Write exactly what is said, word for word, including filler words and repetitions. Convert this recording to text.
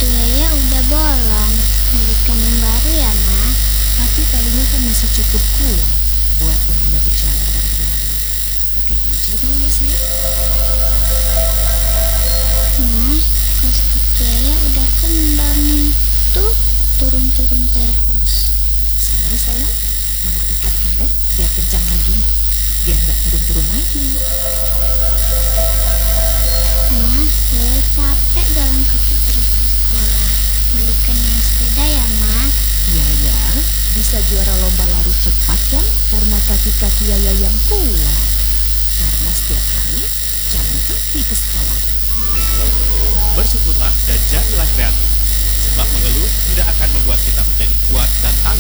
sepatu Yaya udah bolong. Belikan yang baru ya, Ma. Tapi talinya kan masih cukup kuat buat Yaya berjalan dan berlari. Pakai aja dulu ya sayang. Ma, kos sepatu Yaya udah kendor nih. Tuh, turun-turun terus. Sini sayang, mama ikat karet biar kencang lagi, biar nggak turun-turun lagi. Ma, Yaya capek jalan kaki terus ke sekolah. Belikan yang sepeda ya, Ma. Yaya bisa juara lomba lari cepat kan karena kaki-kaki Yaya yang kuat. Karena setiap hari jalan kaki ke sekolah. Bersyukurlah dan jadilah kreatif. Sebab mengeluh tidak akan membuat kita menjadi kuat dan tangguh.